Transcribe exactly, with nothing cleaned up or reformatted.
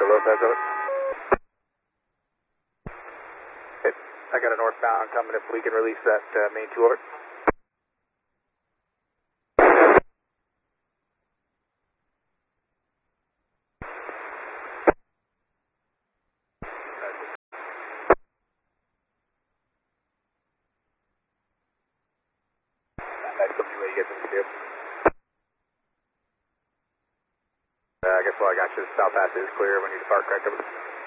the low sides of it. Okay, I got a northbound coming if we can release that uh, main two over. That's something way you get them to do. Uh, I guess all I got you is south pass is clear when you depart correct over.